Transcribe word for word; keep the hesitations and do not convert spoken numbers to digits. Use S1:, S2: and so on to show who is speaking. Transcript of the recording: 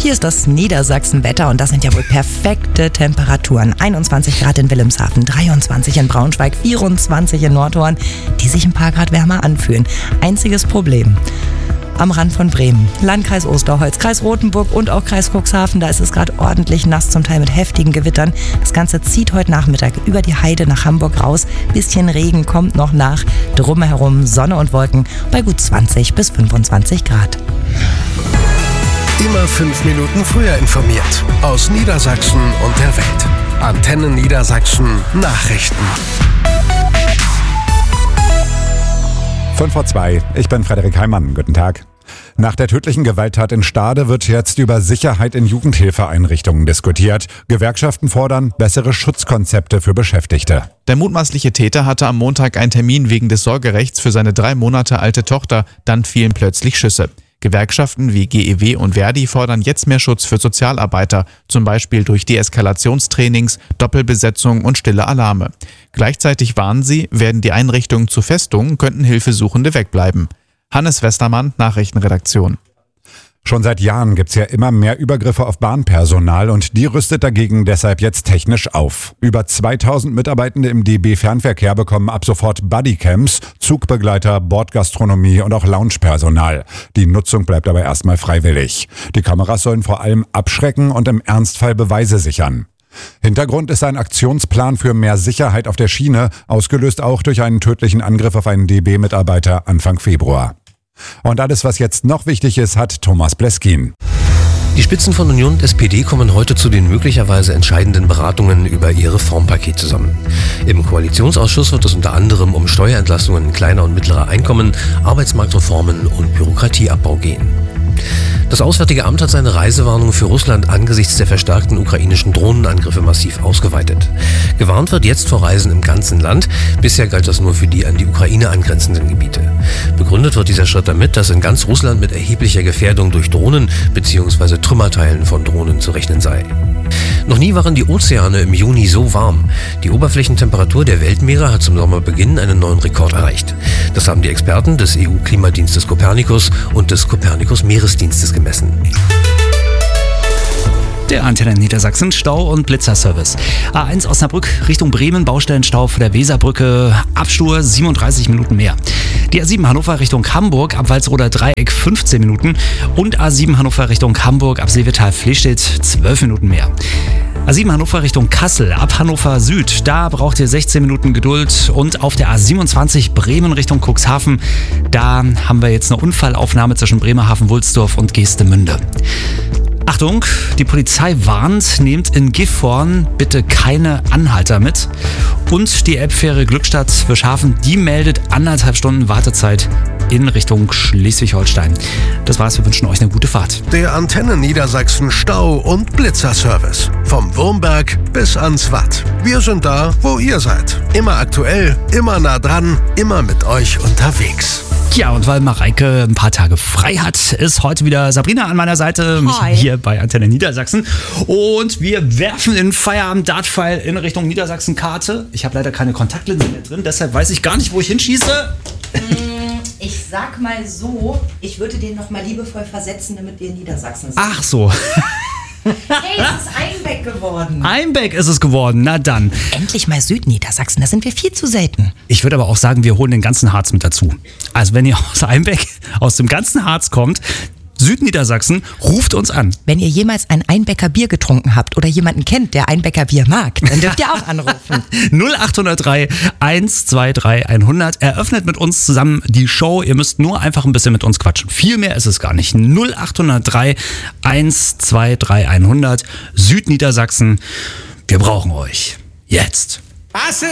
S1: Hier ist das Niedersachsen-Wetter und das sind ja wohl perfekte Temperaturen. einundzwanzig Grad in Wilhelmshaven, dreiundzwanzig in Braunschweig, vierundzwanzig in Nordhorn, die sich ein paar Grad wärmer anfühlen. Einziges Problem: am Rand von Bremen, Landkreis Osterholz, Kreis Rothenburg und auch Kreis Cuxhaven, da ist es gerade ordentlich nass, zum Teil mit heftigen Gewittern. Das Ganze zieht heute Nachmittag über die Heide nach Hamburg raus. Bisschen Regen kommt noch nach. Drumherum Sonne und Wolken bei gut zwanzig bis fünfundzwanzig Grad.
S2: Immer fünf Minuten früher informiert. Aus Niedersachsen und der Welt. Antenne Niedersachsen Nachrichten.
S3: fünf vor zwei, ich bin Frederik Heimann. Guten Tag. Nach der tödlichen Gewalttat in Stade wird jetzt über Sicherheit in Jugendhilfeeinrichtungen diskutiert. Gewerkschaften fordern bessere Schutzkonzepte für Beschäftigte.
S4: Der mutmaßliche Täter hatte am Montag einen Termin wegen des Sorgerechts für seine drei Monate alte Tochter. Dann fielen plötzlich Schüsse. Gewerkschaften wie G E W und Verdi fordern jetzt mehr Schutz für Sozialarbeiter, zum Beispiel durch Deeskalationstrainings, Doppelbesetzung und stille Alarme. Gleichzeitig warnen sie, werden die Einrichtungen zu Festungen, könnten Hilfesuchende wegbleiben. Hannes Westermann, Nachrichtenredaktion.
S3: Schon seit Jahren gibt's ja immer mehr Übergriffe auf Bahnpersonal und die rüstet dagegen deshalb jetzt technisch auf. Über zweitausend Mitarbeitende im D B Fernverkehr bekommen ab sofort Bodycams, Zugbegleiter, Bordgastronomie und auch Loungepersonal. Die Nutzung bleibt aber erstmal freiwillig. Die Kameras sollen vor allem abschrecken und im Ernstfall Beweise sichern. Hintergrund ist ein Aktionsplan für mehr Sicherheit auf der Schiene, ausgelöst auch durch einen tödlichen Angriff auf einen D B-Mitarbeiter Anfang Februar. Und alles, was jetzt noch wichtig ist, hat Thomas Bleskin.
S5: Die Spitzen von Union und S P D kommen heute zu den möglicherweise entscheidenden Beratungen über ihr Reformpaket zusammen. Im Koalitionsausschuss wird es unter anderem um Steuerentlastungen kleiner und mittlerer Einkommen, Arbeitsmarktreformen und Bürokratieabbau gehen. Das Auswärtige Amt hat seine Reisewarnung für Russland angesichts der verstärkten ukrainischen Drohnenangriffe massiv ausgeweitet. Gewarnt wird jetzt vor Reisen im ganzen Land. Bisher galt das nur für die an die Ukraine angrenzenden Gebiete. Begründet wird dieser Schritt damit, dass in ganz Russland mit erheblicher Gefährdung durch Drohnen bzw. Trümmerteilen von Drohnen zu rechnen sei. Noch nie waren die Ozeane im Juni so warm. Die Oberflächentemperatur der Weltmeere hat zum Sommerbeginn einen neuen Rekord erreicht. Das haben die Experten des E U-Klimadienstes Copernicus und des Copernicus-Meeresdienstes gemessen.
S6: Der Antenne Niedersachsen Stau- und Blitzerservice. A eins Osnabrück Richtung Bremen, Baustellenstau vor der Weserbrücke, Abstur siebenunddreißig Minuten mehr. Die A sieben Hannover Richtung Hamburg ab Walsroder Dreieck fünfzehn Minuten und A sieben Hannover Richtung Hamburg ab Seevetal-Flestedt zwölf Minuten mehr. A sieben Hannover Richtung Kassel ab Hannover Süd, da braucht ihr sechzehn Minuten Geduld und auf der A siebenundzwanzig Bremen Richtung Cuxhaven, da haben wir jetzt eine Unfallaufnahme zwischen Bremerhaven-Wulsdorf und Geestemünde. Achtung, die Polizei warnt, nehmt in Gifhorn bitte keine Anhalter mit. Und die Elbfähre Glückstadt-Wischhafen, die meldet anderthalb Stunden Wartezeit in Richtung Schleswig-Holstein. Das war's, wir wünschen euch eine gute Fahrt.
S2: Der Antenne Niedersachsen Stau- und Blitzerservice. Vom Wurmberg bis ans Watt. Wir sind da, wo ihr seid. Immer aktuell, immer nah dran, immer mit euch unterwegs.
S6: Ja, und weil Mareike ein paar Tage frei hat, ist heute wieder Sabrina an meiner Seite, mich
S1: Hi.
S6: hier bei Antenne Niedersachsen. Und wir werfen den Feierabend-Dart-Pfeil in Richtung Niedersachsen-Karte. Ich habe leider keine Kontaktlinse mehr drin, deshalb weiß ich gar nicht, wo ich hinschieße.
S1: Ich sag mal so, ich würde den noch mal liebevoll versetzen, damit wir in Niedersachsen sind.
S6: Ach so,
S1: Hey, es ist Einbeck geworden.
S6: Einbeck ist es geworden, na dann.
S1: Endlich mal Südniedersachsen, da sind wir viel zu selten.
S6: Ich würde aber auch sagen, wir holen den ganzen Harz mit dazu. Also wenn ihr aus Einbeck, aus dem ganzen Harz kommt, Südniedersachsen, ruft uns an.
S1: Wenn ihr jemals ein Einbecker Bier getrunken habt oder jemanden kennt, der Einbecker Bier mag, dann dürft ihr auch anrufen.
S6: null acht null drei, eins zwei drei, hundert. Eröffnet mit uns zusammen die Show. Ihr müsst nur einfach ein bisschen mit uns quatschen. Viel mehr ist es gar nicht. null acht null drei, eins zwei drei, hundert. Südniedersachsen. Wir brauchen euch. Jetzt.
S2: Was